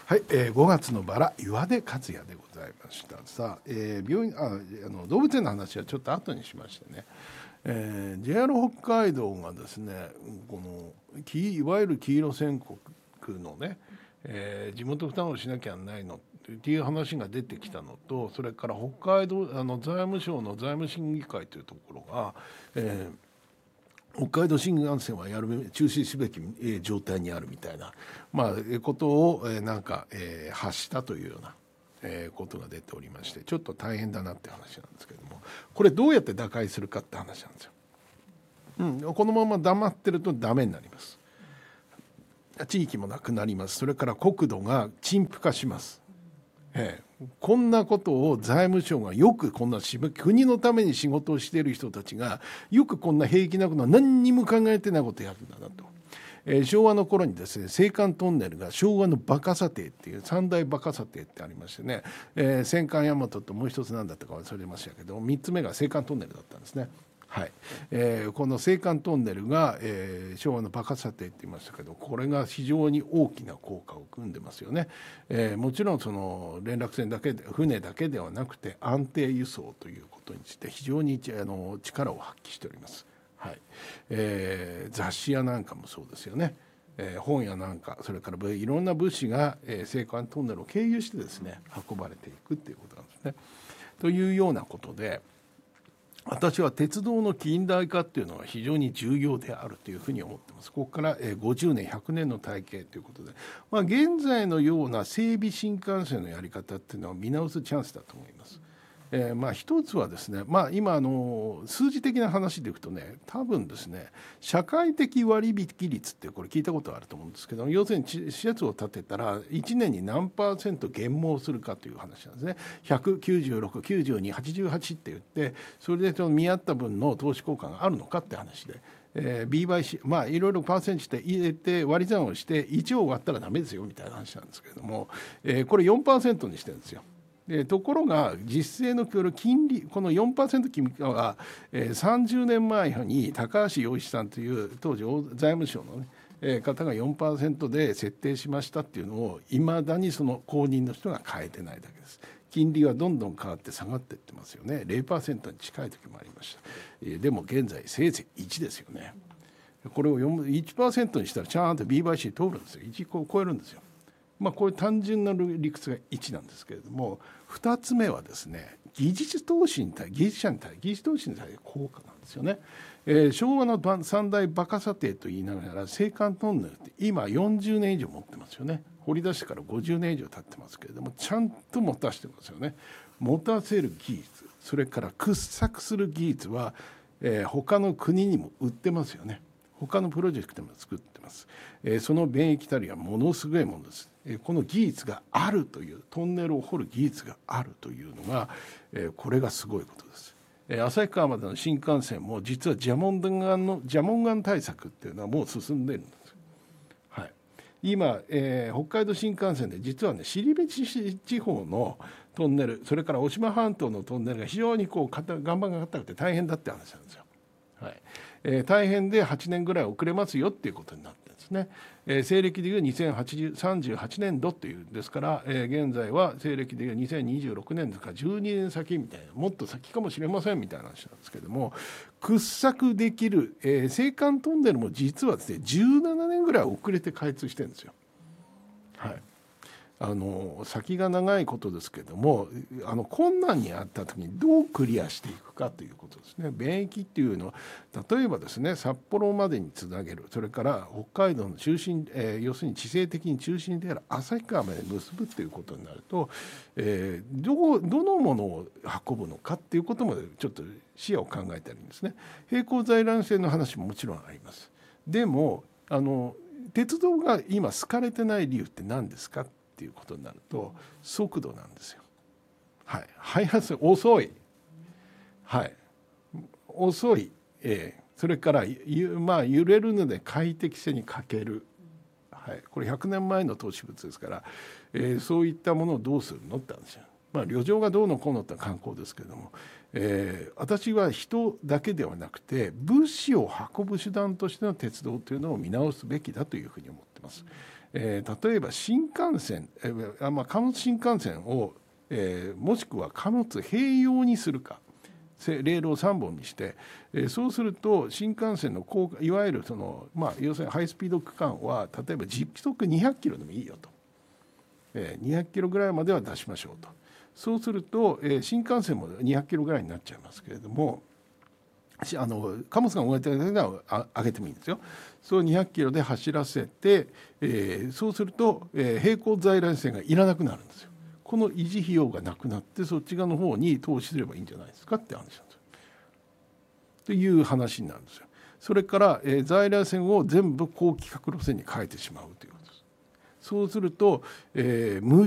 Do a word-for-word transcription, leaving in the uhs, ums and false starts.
はい、えー、ごがつのバラ岩出克也でございました。さあ、えー、病院ああの動物園の話はちょっと後にしましてね、えー、ジェイアール 北海道がですね、このいわゆる黄色宣告のね、えー、地元負担をしなきゃないのっていう話が出てきたのと、それから北海道あの財務省の財務審議会というところが、えー北海道新幹線はやる中止すべき状態にあるみたいな、まあ、ことをなんか、えー、発したというような、えー、ことが出ておりまして、ちょっと大変だなって話なんですけども、これどうやって打開するかって話なんですよ。うん、このまま黙ってるとダメになります。地域もなくなります。それから国土が陳腐化します。ええ、こんなことを財務省がよくこんな国のために仕事をしている人たちがよくこんな平気なことは何にも考えてないことをやるんだなと、えー、昭和の頃にですね、青函トンネルが昭和のバカ査定っていう三大バカ査定ってありましてね、えー、戦艦大和ともう一つ何だったか忘れましたけど、みっつめが青函トンネルだったんですね。はい、えー、この青函トンネルが、えー、昭和のバカ査定って言いましたけど、これが非常に大きな効果を生んでますよね。えー、もちろんその連絡船だけで船だけではなくて安定輸送ということについて非常にあの力を発揮しております。はい、えー、雑誌やなんかもそうですよね。えー、本やなんか、それからいろんな物資が、えー、青函トンネルを経由してですね運ばれていくっていうことなんですね。というようなことで、私は鉄道の近代化っていうのは非常に重要であるというふうに思っています。ここからごじゅうねんひゃくねんの体系ということで、まあ、現在のような整備新幹線のやり方っていうのは見直すチャンスだと思います。えー、まあ一つはですね、まあ、今あの数字的な話でいくとね、多分ですね、社会的割引率ってこれ聞いたことあると思うんですけど、要するに施設を建てたらいちねんに何パーセント減毛するかという話なんですね。ひゃくきゅうじゅうろく、きゅうじゅうに、はちじゅうはちって言って、それでその見合った分の投資効果があるのかって話で、えー、B 倍し、まあいろいろパーセントして入れて割り算をしていちを割ったらダメですよみたいな話なんですけれども、えー、これ よんパーセント にしてるんですよ。でところが実勢の金利この よんパーセント 金利は、えー、さんじゅうねんまえに高橋洋一さんという当時財務省の、ねえー、方が よんパーセント で設定しましたっていうのをいまだにその後任の人が変えてないだけです。金利はどんどん変わって下がっていってますよね。 ゼロパーセント に近い時もありました。えー、でも現在せいぜいいちですよね。これを いちパーセント にしたらちゃんと B 倍 C 通るんですよ。いちを超えるんですよ。まあ、こういう単純な理屈がいちなんですけれども、ふたつめはですね、技術投資に対技術者に対技術投資に対する効果なんですよね。えー、昭和の三大バカ査定と言いながら青函トンネルって今よんじゅうねん以上持ってますよね。掘り出してからごじゅうねん以上経ってますけれども、ちゃんと持たせてますよね。持たせる技術、それから掘削する技術は、えー、他の国にも売ってますよね。他のプロジェクトでも作ってます。えー、その便益たりはものすごいものです。えー、この技術があるというトンネルを掘る技術があるというのが、えー、これがすごいことです。えー、旭川までの新幹線も実は蛇紋岩の蛇紋岩対策っていうのはもう進んでるんです。はい、今、えー、北海道新幹線で実はね、後志地方のトンネル、それから渡島半島のトンネルが非常にこう岩盤が硬くて大変だって話なんですよ。はいえー、大変ではちねんぐらい遅れますよっていうことになってるんですね。えー、西暦でいうにせんさんじゅうはちねんどっていうですから、えー、現在は西暦でいうにせんにじゅうろくねんですからじゅうにねん先みたいな、もっと先かもしれませんみたいな話なんですけども、掘削できる、えー、青函トンネルも実はですねじゅうななねんぐらい遅れて開通してるんですよ。はいあの先が長いことですけども、あの困難にあった時にどうクリアしていくかということですね。便益っていうのは例えばですね、札幌までにつなげる、それから北海道の中心、えー、要するに地政的に中心である旭川まで結ぶということになると、えー、ど, どのものを運ぶのかっていうこともちょっと視野を考えたりですね。並行在来線の話ももちろんあります。でもあの鉄道が今好かれてない理由って何ですかっていうことになると、速度なんですよ。はい、速さ遅い、はい、遅い、えー、それからまあ揺れるので快適性に欠ける、はい、これひゃくねんまえの投資物ですから、えー、そういったものをどうするのって話。まあ旅情がどうのこうのって観光ですけれども、えー、私は人だけではなくて物資を運ぶ手段としての鉄道というのを見直すべきだというふうに思ってます。 えー、例えば新幹線、えーまあ、貨物新幹線を、えー、もしくは貨物併用にするか、レールをさんぼんにして、えー、そうすると新幹線の高いわゆるその、まあ、要するにハイスピード区間は例えば時速にひゃっキロでもいいよと、えー、にひゃっキロぐらいまでは出しましょうと。そうすると、えー、新幹線もにひゃっキロぐらいになっちゃいますけれども、あの貨物が動いている間は上げてもいいんですよ。そうにひゃっキロで走らせて、えー、そうすると、えー、並行在来線がいらなくなるんですよ。この維持費用がなくなってそっち側の方に投資すればいいんじゃないですかって話なんですよ。という話になるんですよ。それから、えー、在来線を全部高規格路線に変えてしまうということです。そうすると、えー、無